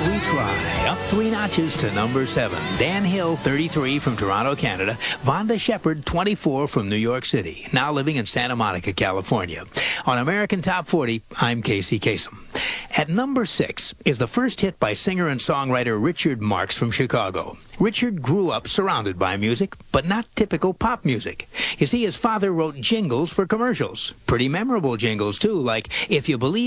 We Try, up 3 notches to number 7. Dan Hill, 33, from Toronto, Canada. Vonda Shepard, 24, from New York City, now living in Santa Monica, California. On American Top 40, I'm Casey Kasem. At number 6 is the first hit by singer and songwriter Richard Marx from Chicago. Richard grew up surrounded by music, but not typical pop music. You see, his father wrote jingles for commercials. Pretty memorable jingles, too, like, "If You Believe